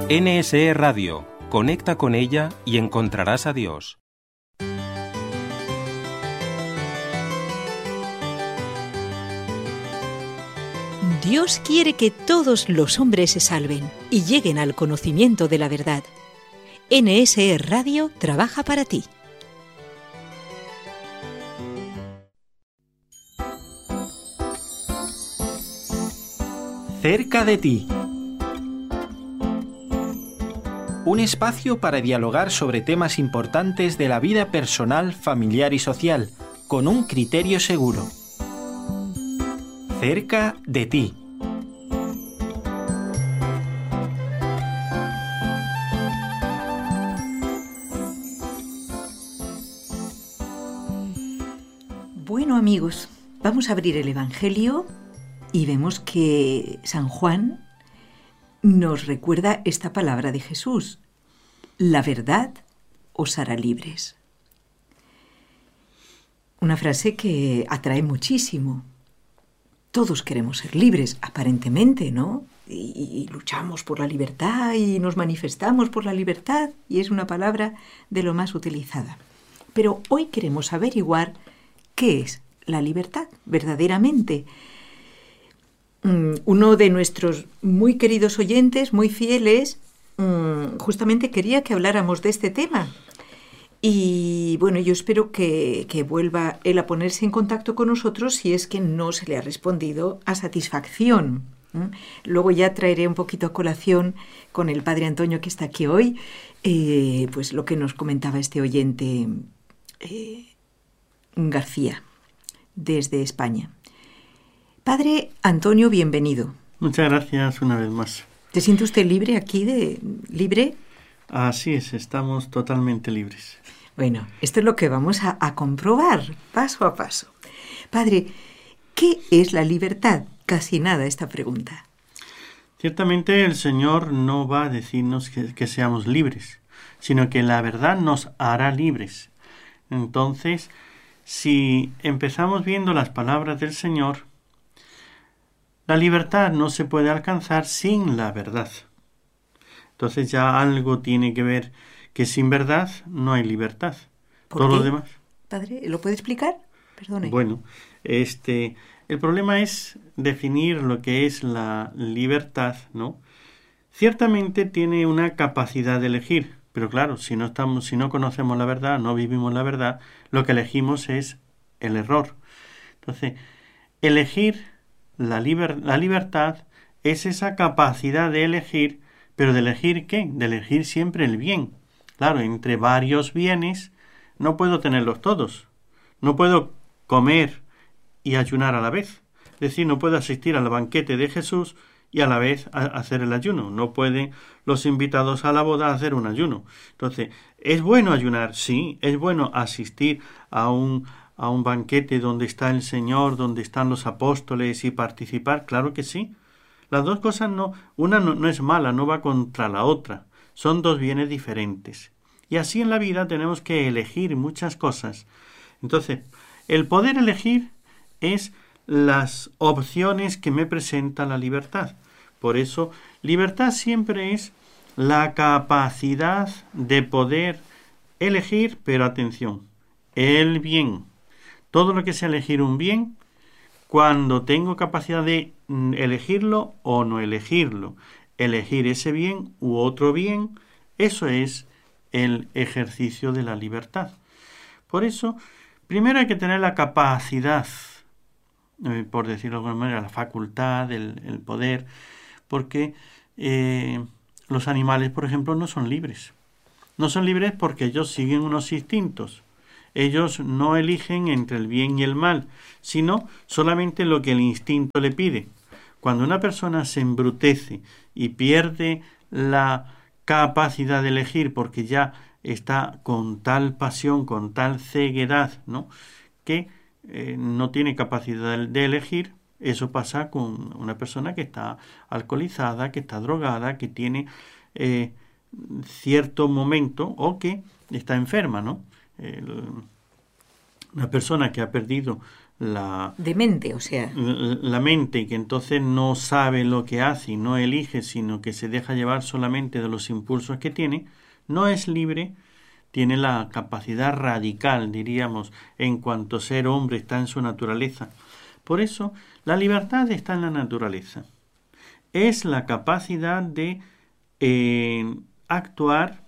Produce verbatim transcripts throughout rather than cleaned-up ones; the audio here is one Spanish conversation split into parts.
N S E Radio. Conecta con ella y encontrarás a Dios. Dios quiere que todos los hombres se salven y lleguen al conocimiento de la verdad. N S E Radio trabaja para ti. Cerca de ti. Un espacio para dialogar sobre temas importantes de la vida personal, familiar y social, con un criterio seguro. Cerca de ti. Bueno, amigos, vamos a abrir el Evangelio y vemos que San Juan nos recuerda esta palabra de Jesús: la verdad os hará libres. Una frase que atrae muchísimo. Todos queremos ser libres, aparentemente, ¿no? Y, y luchamos por la libertad y nos manifestamos por la libertad, y es una palabra de lo más utilizada. Pero hoy queremos averiguar qué es la libertad, verdaderamente. Uno de nuestros muy queridos oyentes, muy fieles, justamente quería que habláramos de este tema. Y bueno, yo espero que, que vuelva él a ponerse en contacto con nosotros si es que no se le ha respondido a satisfacción. Luego ya traeré un poquito a colación con el padre Antonio, que está aquí hoy, eh, pues lo que nos comentaba este oyente eh, García, desde España. Padre Antonio, bienvenido. Muchas gracias una vez más. ¿Se siente usted libre aquí, de libre? Así es, estamos totalmente libres. Bueno, esto es lo que vamos a, a comprobar, paso a paso. Padre, ¿qué es la libertad? Casi nada esta pregunta. Ciertamente el Señor no va a decirnos que, que seamos libres, sino que la verdad nos hará libres. Entonces, si empezamos viendo las palabras del Señor, la libertad no se puede alcanzar sin la verdad. Entonces ya algo tiene que ver, que sin verdad no hay libertad. ¿Por Todo qué? lo demás. Padre, ¿lo puede explicar? Perdone. Bueno, este, el problema es definir lo que es la libertad, ¿no? Ciertamente tiene una capacidad de elegir, pero claro, si no estamos, si no conocemos la verdad, no vivimos la verdad, lo que elegimos es el error. Entonces, elegir La, liber- la libertad es esa capacidad de elegir, pero ¿de elegir qué? De elegir siempre el bien. Claro, entre varios bienes no puedo tenerlos todos. No puedo comer y ayunar a la vez. Es decir, no puedo asistir al banquete de Jesús y a la vez a- hacer el ayuno. No pueden los invitados a la boda hacer un ayuno. Entonces, ¿es bueno ayunar? Sí. ¿Es bueno asistir a un a un banquete donde está el Señor, donde están los apóstoles y participar? Claro que sí. Las dos cosas no, una no, no es mala, no va contra la otra. Son dos bienes diferentes. Y así en la vida tenemos que elegir muchas cosas. Entonces, el poder elegir es las opciones que me presenta la libertad. Por eso, libertad siempre es la capacidad de poder elegir, pero atención, el bien. Todo lo que sea elegir un bien, cuando tengo capacidad de elegirlo o no elegirlo, elegir ese bien u otro bien, eso es el ejercicio de la libertad. Por eso, primero hay que tener la capacidad, eh, por decirlo de alguna manera, la facultad, el, el poder, porque eh, los animales, por ejemplo, no son libres. No son libres porque ellos siguen unos instintos. Ellos no eligen entre el bien y el mal, sino solamente lo que el instinto le pide. Cuando una persona se embrutece y pierde la capacidad de elegir porque ya está con tal pasión, con tal ceguedad, ¿no?, que eh, no tiene capacidad de elegir, eso pasa con una persona que está alcoholizada, que está drogada, que tiene eh, cierto momento o que está enferma, ¿no? El, una persona que ha perdido la... Demente, o sea. La mente, que entonces no sabe lo que hace y no elige, sino que se deja llevar solamente de los impulsos que tiene, no es libre, tiene la capacidad radical, diríamos, en cuanto ser hombre está en su naturaleza. Por eso, la libertad está en la naturaleza. Es la capacidad de eh, actuar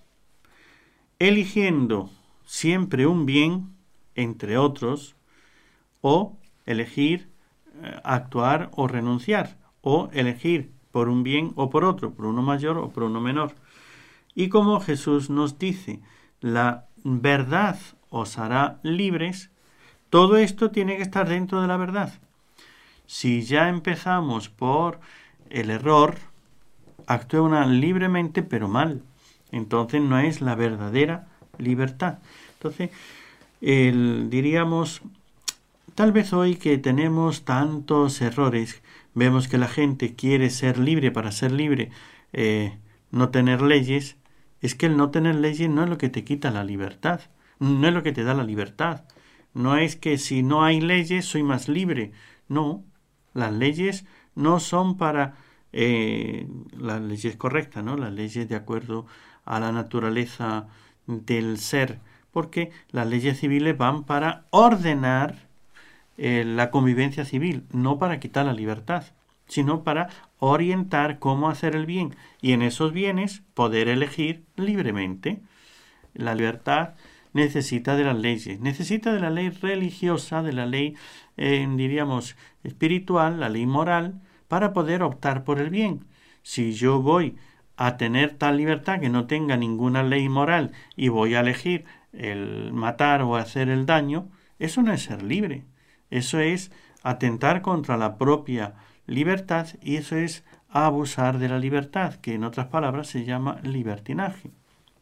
eligiendo siempre un bien, entre otros, o elegir eh, actuar o renunciar, o elegir por un bien o por otro, por uno mayor o por uno menor. Y como Jesús nos dice, la verdad os hará libres, todo esto tiene que estar dentro de la verdad. Si ya empezamos por el error, actúa una libremente pero mal. Entonces no es la verdadera libertad. Entonces, el, diríamos, tal vez hoy que tenemos tantos errores, vemos que la gente quiere ser libre para ser libre, eh, no tener leyes, es que el no tener leyes no es lo que te quita la libertad, no es lo que te da la libertad. No es que si no hay leyes soy más libre. No, las leyes no son para eh, las leyes correctas, ¿no? Las leyes de acuerdo a la naturaleza del ser, porque las leyes civiles van para ordenar eh, la convivencia civil, no para quitar la libertad, sino para orientar cómo hacer el bien y en esos bienes poder elegir libremente. La libertad necesita de las leyes, necesita de la ley religiosa, de la ley, eh, diríamos, espiritual, la ley moral, para poder optar por el bien. Si yo voy a tener tal libertad que no tenga ninguna ley moral y voy a elegir el matar o hacer el daño, eso no es ser libre, eso es atentar contra la propia libertad y eso es abusar de la libertad, que en otras palabras se llama libertinaje.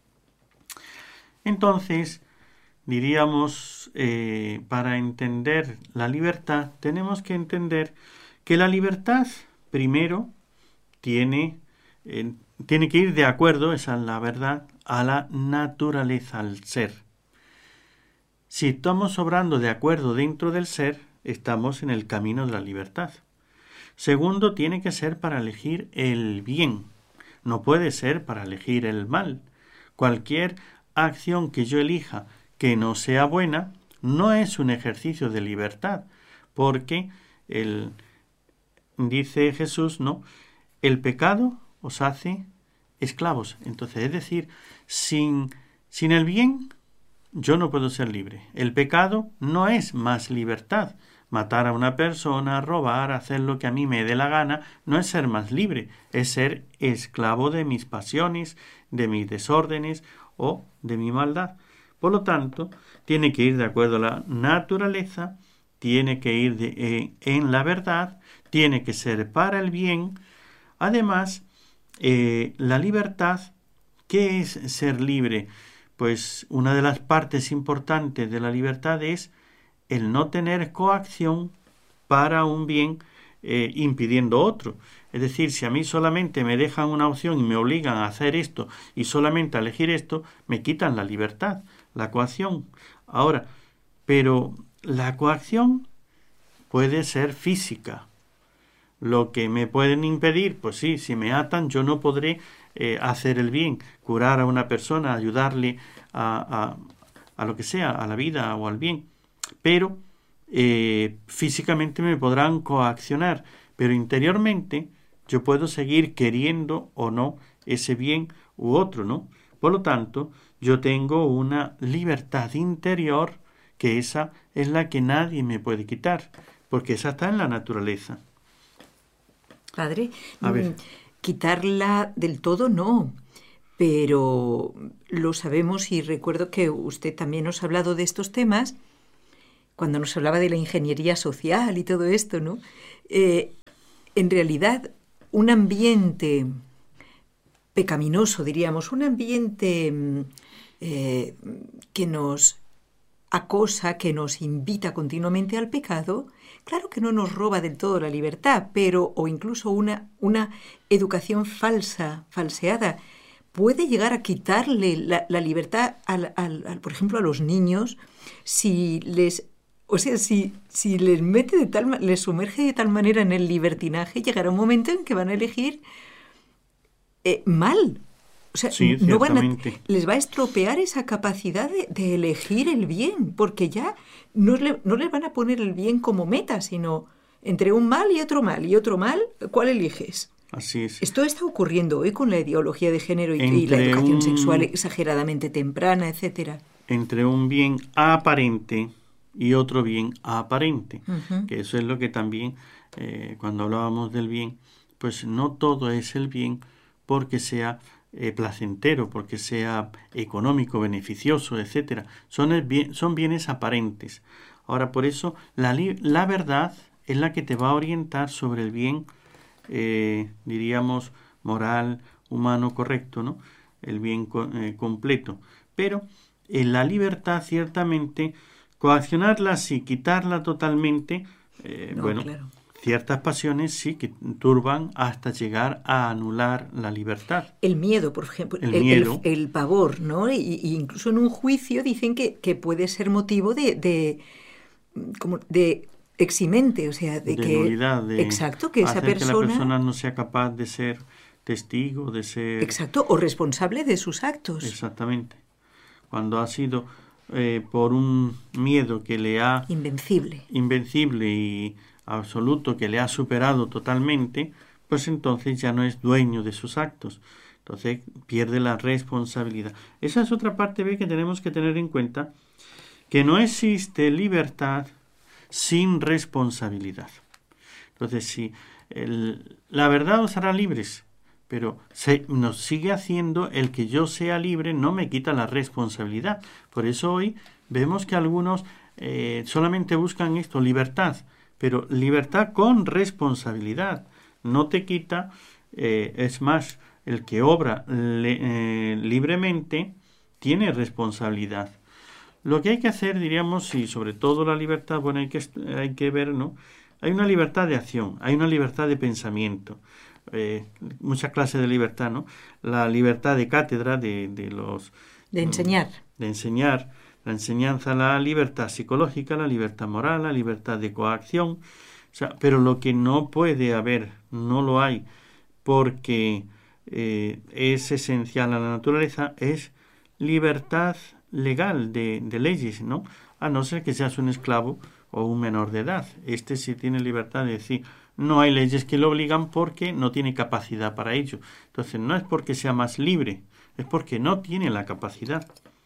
Entonces, diríamos, eh, para entender la libertad, tenemos que entender que la libertad, primero, tiene, eh, tiene que ir de acuerdo, esa es la verdad, a la naturaleza, al ser. Si estamos obrando de acuerdo dentro del ser, estamos en el camino de la libertad. Segundo, tiene que ser para elegir el bien, no puede ser para elegir el mal. Cualquier acción que yo elija que no sea buena, no es un ejercicio de libertad, porque el, dice Jesús, ¿no? El pecado os hace esclavos. Entonces, es decir, sin, sin el bien, yo no puedo ser libre. El pecado no es más libertad. Matar a una persona, robar, hacer lo que a mí me dé la gana, no es ser más libre, es ser esclavo de mis pasiones, de mis desórdenes o de mi maldad. Por lo tanto, tiene que ir de acuerdo a la naturaleza, tiene que ir de, eh, en la verdad, tiene que ser para el bien. Además, eh, la libertad, ¿qué es ser libre? Pues una de las partes importantes de la libertad es el no tener coacción para un bien eh, impidiendo otro. Es decir, si a mí solamente me dejan una opción y me obligan a hacer esto y solamente a elegir esto, me quitan la libertad, la coacción. Ahora, pero la coacción puede ser física. Lo que me pueden impedir, pues sí, si me atan yo no podré eh, hacer el bien, curar a una persona, ayudarle a, a, a lo que sea, a la vida o al bien. Pero eh, físicamente me podrán coaccionar, pero interiormente yo puedo seguir queriendo o no ese bien u otro, ¿no? Por lo tanto, yo tengo una libertad interior que esa es la que nadie me puede quitar, porque esa está en la naturaleza. Padre, A ver. quitarla del todo no, pero lo sabemos y recuerdo que usted también nos ha hablado de estos temas cuando nos hablaba de la ingeniería social y todo esto, ¿no? Eh, en realidad, un ambiente pecaminoso, diríamos, un ambiente eh, que nos acosa, que nos invita continuamente al pecado, claro que no nos roba del todo la libertad, pero, o incluso una, una educación falsa, falseada, puede llegar a quitarle la, la libertad, al, al, al, por ejemplo, a los niños, si les O sea, si, si les mete de tal, les sumerge de tal manera en el libertinaje, llegará un momento en que van a elegir eh, mal. O sea, sí, no van a, les va a estropear esa capacidad de, de elegir el bien, porque ya no, le, no les van a poner el bien como meta, sino entre un mal y otro mal, y otro mal, ¿cuál eliges? Así es. Esto está ocurriendo hoy con la ideología de género y, y la educación un, sexual exageradamente temprana, etcétera. Entre un bien aparente y otro bien aparente, uh-huh. que eso es lo que también, eh, cuando hablábamos del bien, pues no todo es el bien porque sea eh, placentero, porque sea económico, beneficioso, etcétera. Son, el bien, son bienes aparentes. Ahora, por eso, la, la verdad es la que te va a orientar sobre el bien, eh, diríamos, moral, humano, correcto, ¿no? El bien co- eh, completo. Pero en la libertad, ciertamente, coaccionarla sí, quitarla totalmente, eh, no, bueno, claro. Ciertas pasiones sí que turban hasta llegar a anular la libertad. El miedo, por ejemplo, el, el, miedo. el, el pavor, ¿no? Y, y incluso en un juicio dicen que, que puede ser motivo de, de, como de eximente, o sea, de, de que... nulidad, de exacto, que esa hacer persona... que la persona no sea capaz de ser testigo, de ser... Exacto, o responsable de sus actos. Exactamente. Cuando ha sido eh, por un miedo que le ha... Invencible. Invencible y absoluto, que le ha superado totalmente, pues entonces ya no es dueño de sus actos. Entonces pierde la responsabilidad. Esa es otra parte B que tenemos que tener en cuenta, que no existe libertad sin responsabilidad. Entonces, si el, la verdad os hará libres, pero se, nos sigue haciendo el que yo sea libre, no me quita la responsabilidad. Por eso hoy vemos que algunos eh, solamente buscan esto, libertad, pero libertad con responsabilidad. No te quita, eh, es más, el que obra le, eh, libremente tiene responsabilidad. Lo que hay que hacer, diríamos, y sobre todo la libertad, bueno, hay que, hay que ver, ¿no? Hay una libertad de acción, hay una libertad de pensamiento, eh, muchas clases de libertad, ¿no? La libertad de cátedra, de, de los... De enseñar. De enseñar, la enseñanza, la libertad psicológica, la libertad moral, la libertad de coacción, o sea, pero lo que no puede haber, no lo hay, porque eh, es esencial a la naturaleza, es libertad legal de, de leyes, ¿no? A no ser que seas un esclavo o un menor de edad. Este sí tiene libertad de decir, no hay leyes que lo obligan porque no tiene capacidad para ello. Entonces, no es porque sea más libre, es porque no tiene la capacidad.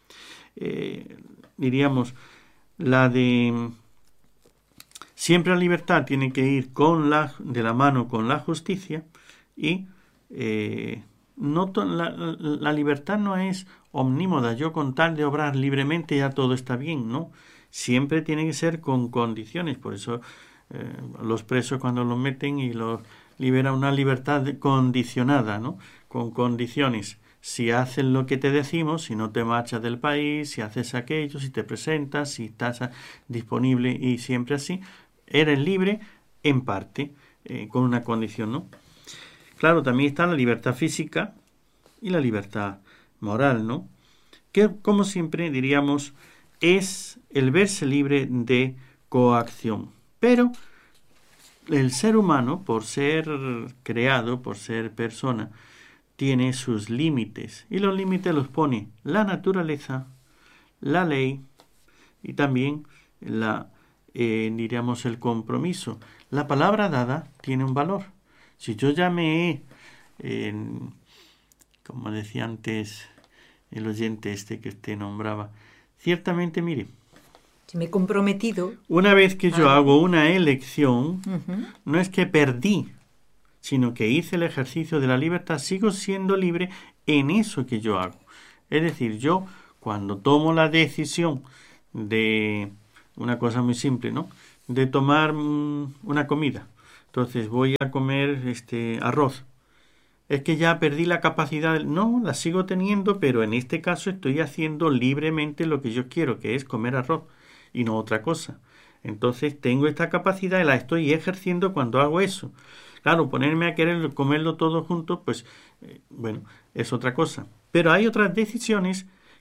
Eh, diríamos, la de... Siempre la libertad tiene que ir con la, de la mano con la justicia y eh, no to, la, la libertad no es omnímoda, yo con tal de obrar libremente ya todo está bien, ¿no? Siempre tiene que ser con condiciones, por eso eh, los presos cuando los meten y los liberan una libertad condicionada, ¿no? Con condiciones. Si haces lo que te decimos, si no te marchas del país, si haces aquello, si te presentas, si estás disponible y siempre así, eres libre en parte, eh, con una condición, ¿no? Claro, también está la libertad física y la libertad moral, ¿no? Que, como siempre diríamos, es el verse libre de coacción. Pero el ser humano, por ser creado, por ser persona, tiene sus límites. Y los límites los pone la naturaleza, la ley y también la, eh, diríamos, el compromiso. La palabra dada tiene un valor. Si yo ya me he, eh, como decía antes el oyente este que usted nombraba, ciertamente, mire, si me he comprometido. Una vez que yo ah. hago una elección, Uh-huh. no es que perdí, sino que hice el ejercicio de la libertad, sigo siendo libre en eso que yo hago. Es decir, yo cuando tomo la decisión de una cosa muy simple, ¿no? De tomar mm, una comida. Entonces voy a comer este arroz. Es que ya perdí la capacidad. De... No, la sigo teniendo, pero en este caso estoy haciendo libremente lo que yo quiero, que es comer arroz y no otra cosa. Entonces tengo esta capacidad y la estoy ejerciendo cuando hago eso. Claro, ponerme a querer comerlo todo junto, pues, eh, bueno, es otra cosa. Pero hay otras decisiones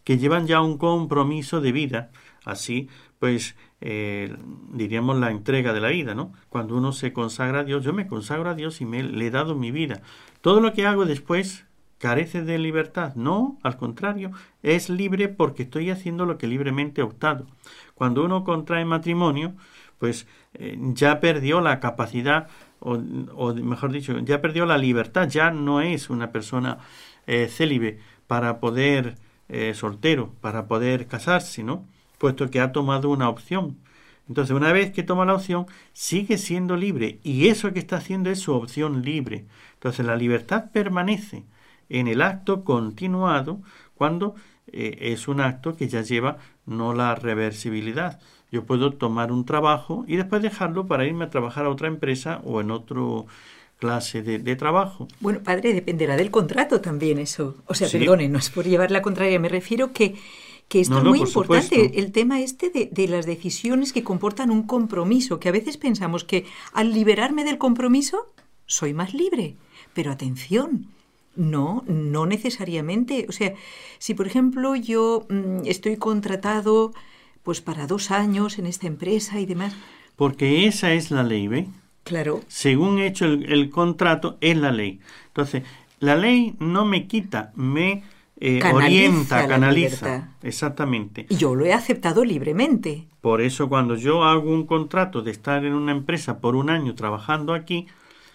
que llevan ya un compromiso de vida, así pues eh, diríamos la entrega de la vida, ¿no? Cuando uno se consagra a Dios, yo me consagro a Dios y me le he dado mi vida. Todo lo que hago después carece de libertad. No, al contrario, es libre porque estoy haciendo lo que libremente he optado. Cuando uno contrae matrimonio, pues eh, ya perdió la capacidad, o, o mejor dicho, ya perdió la libertad, ya no es una persona eh, célibe para poder, eh, soltero, para poder casarse, ¿no? Puesto que ha tomado una opción. Entonces, una vez que toma la opción, sigue siendo libre, y eso que está haciendo es su opción libre. Entonces, la libertad permanece en el acto continuado cuando eh, es un acto que ya lleva no la reversibilidad. Yo puedo tomar un trabajo y después dejarlo para irme a trabajar a otra empresa o en otro clase de, de trabajo. Bueno, padre, dependerá del contrato también eso. O sea, Sí. perdone, no es por llevar la contraria, me refiero que, que esto No, es no, muy por importante, supuesto. el tema este de, de las decisiones que comportan un compromiso, que a veces pensamos que al liberarme del compromiso soy más libre. Pero atención, no, no necesariamente. O sea, si por ejemplo yo mm, estoy contratado pues para dos años en esta empresa y demás, Porque esa es la ley, ¿ve? claro, Según he hecho el, el contrato, es la ley. Entonces, la ley no me quita, me eh, Canaliza orienta, la canaliza. libertad. Exactamente. y yo lo he aceptado libremente. Por eso cuando yo hago un contrato de estar en una empresa por un año trabajando aquí,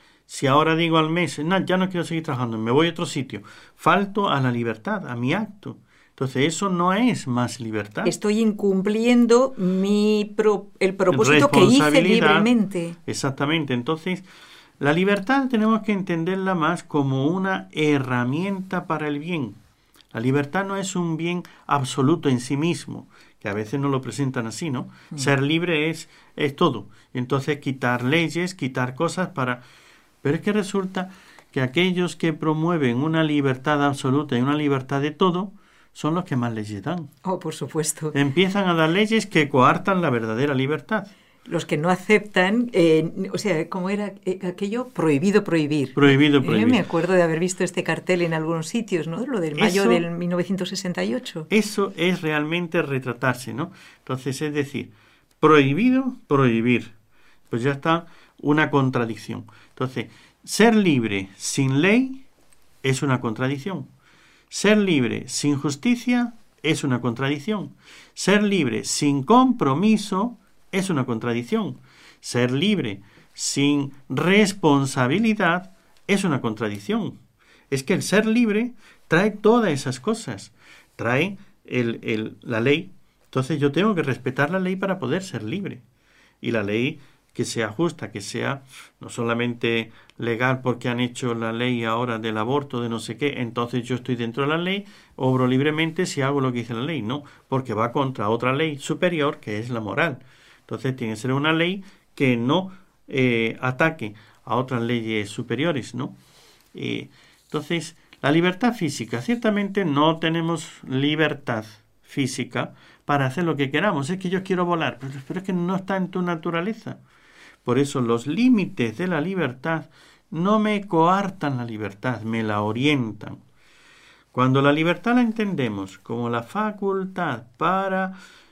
si ahora digo al mes, no, ya no quiero seguir trabajando, me voy a otro sitio, falto a la libertad, a mi acto. Entonces eso no es más libertad. Estoy incumpliendo mi pro- el propósito que hice Responsabilidad. libremente. Exactamente. Entonces, la libertad tenemos que entenderla más como una herramienta para el bien. La libertad no es un bien absoluto en sí mismo, que a veces nos lo presentan así, ¿no? Mm. Ser libre es, es todo. Entonces, quitar leyes, quitar cosas para... Pero es que resulta que aquellos que promueven una libertad absoluta y una libertad de todo son los que más leyes dan. Oh, por supuesto. Empiezan a dar leyes que coartan la verdadera libertad. Los que no aceptan, eh, o sea, ¿cómo era eh, aquello? Prohibido prohibir. Prohibido prohibir. Eh, me acuerdo de haber visto este cartel en algunos sitios, ¿no? Lo del mayo Eso, del mil novecientos sesenta y ocho. Eso es realmente retratarse, ¿no? Entonces, es decir, prohibido prohibir. Pues ya está una contradicción. Entonces, ser libre sin ley es una contradicción. Ser libre sin justicia es una contradicción. Ser libre sin compromiso es una contradicción. Ser libre sin responsabilidad es una contradicción. Es que el ser libre trae todas esas cosas. Trae el, el, la ley. Entonces yo tengo que respetar la ley para poder ser libre. Y la ley que sea justa, que sea no solamente legal porque han hecho la ley ahora del aborto, de no sé qué, entonces yo estoy dentro de la ley, obro libremente si hago lo que dice la ley. No, porque va contra otra ley superior que es la moral. Entonces tiene que ser una ley que no eh, ataque a otras leyes superiores, ¿no? Eh, entonces, la libertad física, ciertamente no tenemos libertad física para hacer lo que queramos. Es que yo quiero volar, pero, pero es que no está en tu naturaleza. Por eso los límites de la libertad no me coartan la libertad, me la orientan. Cuando la libertad la entendemos como la facultad para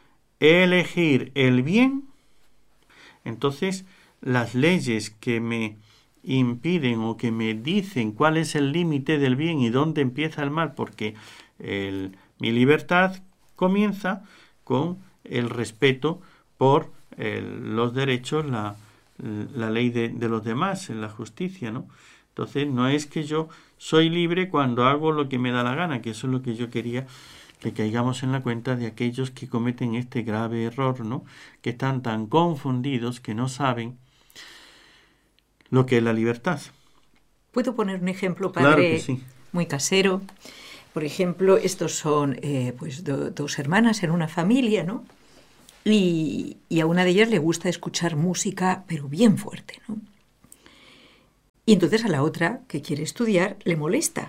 elegir el bien, entonces las leyes que me impiden o que me dicen cuál es el límite del bien y dónde empieza el mal, porque el, mi libertad comienza con el respeto por el, los derechos, la, la ley de, de los demás, la justicia, ¿no? Entonces no es que yo soy libre cuando hago lo que me da la gana, que eso es lo que yo quería que caigamos en la cuenta de aquellos que cometen este grave error, ¿no? Que están tan confundidos que no saben lo que es la libertad. ¿Puedo poner un ejemplo, padre, claro que sí, muy casero? Por ejemplo, estos son eh, pues do, dos hermanas en una familia, ¿no? Y, y a una de ellas le gusta escuchar música, pero bien fuerte, ¿no? Y entonces a la otra, que quiere estudiar, le molesta.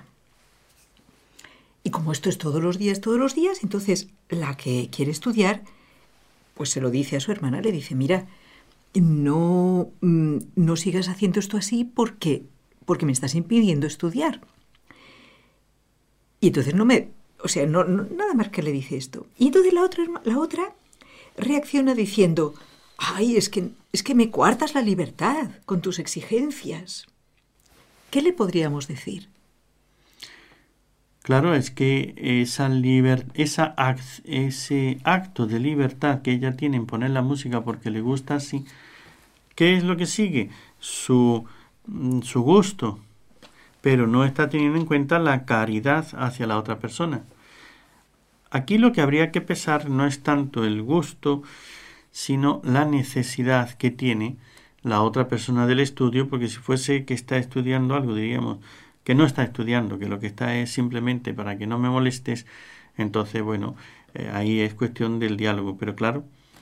Y como esto es todos los días, todos los días, entonces la que quiere estudiar, pues se lo dice a su hermana, le dice, mira, no, no sigas haciendo esto así porque, porque me estás impidiendo estudiar. Y entonces no me, o sea, no, no, nada más que le dice esto. Y entonces la otra, la otra reacciona diciendo, ay, es que, es que me coartas la libertad con tus exigencias. ¿Qué le podríamos decir? Claro, es que esa liber, esa act, ese acto de libertad que ella tiene en poner la música porque le gusta así, ¿qué es lo que sigue? Su, su gusto, pero no está teniendo en cuenta la caridad hacia la otra persona. Aquí lo que habría que pesar no es tanto el gusto, sino la necesidad que tiene la otra persona del estudio, porque si fuese que está estudiando algo, diríamos que no está estudiando, que lo que está es simplemente para que no me molestes, entonces, bueno, eh, ahí es cuestión del diálogo. Pero claro,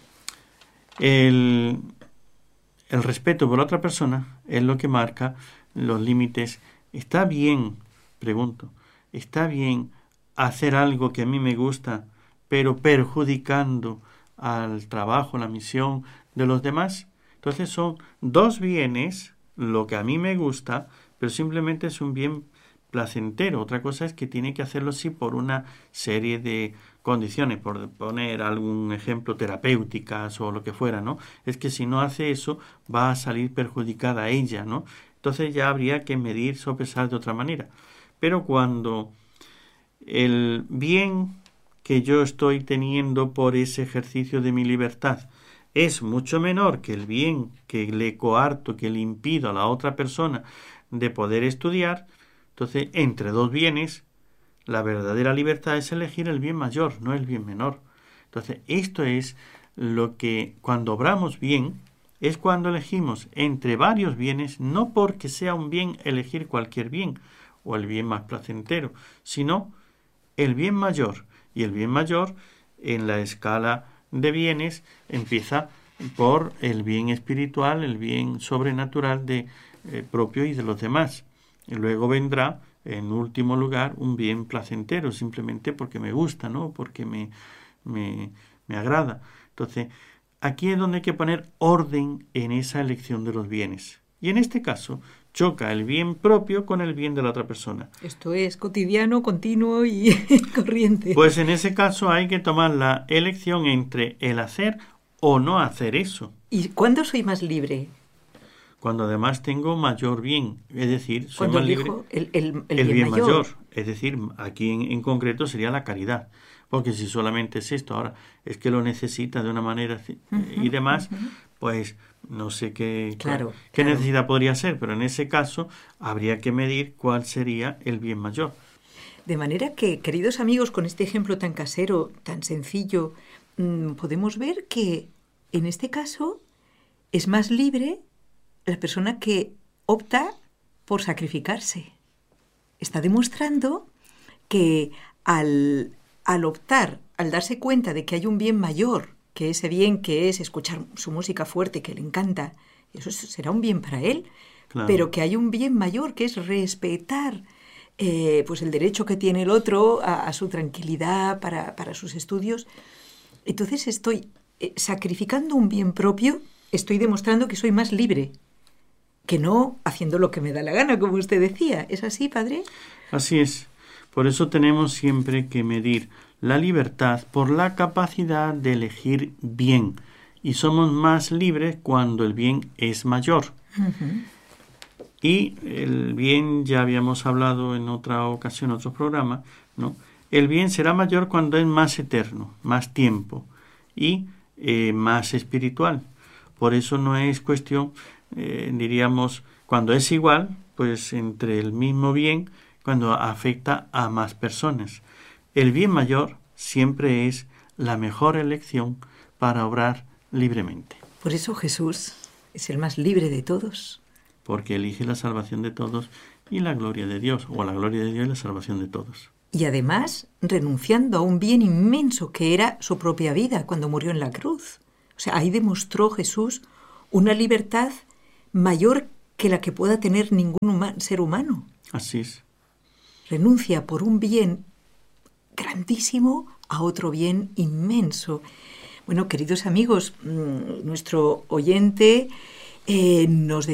el, el respeto por la otra persona es lo que marca los límites. Está bien, pregunto, está bien hacer algo que a mí me gusta, pero perjudicando al trabajo, la misión de los demás. Entonces son dos bienes, lo que a mí me gusta, pero simplemente es un bien placentero. Otra cosa es que tiene que hacerlo sí por una serie de condiciones, por poner algún ejemplo, terapéuticas o lo que fuera, ¿no? Es que si no hace eso, va a salir perjudicada a ella, ¿no? Entonces ya habría que medir, sopesar de otra manera. Pero cuando el bien que yo estoy teniendo por ese ejercicio de mi libertad es mucho menor que el bien que le coarto, que le impido a la otra persona de poder estudiar, entonces entre dos bienes la verdadera libertad es elegir el bien mayor, no el bien menor. Entonces esto es lo que cuando obramos bien es cuando elegimos entre varios bienes, no porque sea un bien elegir cualquier bien o el bien más placentero, sino el bien mayor. Y el bien mayor en la escala de bienes empieza por el bien espiritual, el bien sobrenatural de eh, propio y de los demás. Y luego vendrá, en último lugar, un bien placentero, simplemente porque me gusta, ¿no? Porque me, me, me agrada. Entonces, aquí es donde hay que poner orden en esa elección de los bienes. Y en este caso, choca el bien propio con el bien de la otra persona. Esto es cotidiano, continuo y corriente. Pues en ese caso hay que tomar la elección entre el hacer o no hacer eso. ¿Y cuándo soy más libre? Cuando además tengo mayor bien, es decir, soy Cuando más libre. el, el, el, el bien, bien mayor. mayor. Es decir, aquí en, en concreto sería la caridad. Porque si solamente es esto, ahora es que lo necesita de una manera uh-huh, y demás, uh-huh. pues no sé qué, claro, qué claro. necesidad podría ser, pero en ese caso habría que medir cuál sería el bien mayor. De manera que, queridos amigos, con este ejemplo tan casero, tan sencillo, mmm, podemos ver que en este caso es más libre la persona que opta por sacrificarse. Está demostrando que al, al optar, al darse cuenta de que hay un bien mayor, que ese bien que es escuchar su música fuerte, que le encanta, eso será un bien para él, claro. Pero que hay un bien mayor, que es respetar eh, pues el derecho que tiene el otro a, a su tranquilidad, para, para sus estudios. Entonces estoy eh, sacrificando un bien propio, estoy demostrando que soy más libre, que no haciendo lo que me da la gana, como usted decía. ¿Es así, padre? Así es. Por eso tenemos siempre que medir la libertad por la capacidad de elegir bien. Y somos más libres cuando el bien es mayor. Uh-huh. Y el bien, ya habíamos hablado en otra ocasión, en otros programas, ¿no? El bien será mayor cuando es más eterno, más tiempo y eh, más espiritual. Por eso no es cuestión... Eh, diríamos, cuando es igual, pues entre el mismo bien, cuando afecta a más personas. El bien mayor siempre es la mejor elección para obrar libremente. Por eso Jesús es el más libre de todos. Porque elige la salvación de todos y la gloria de Dios, o la gloria de Dios y la salvación de todos. Y además, renunciando a un bien inmenso que era su propia vida cuando murió en la cruz. O sea, ahí demostró Jesús una libertad mayor que la que pueda tener ningún huma- ser humano. Así es. Renuncia por un bien grandísimo a otro bien inmenso. Bueno, queridos amigos, nuestro oyente eh, nos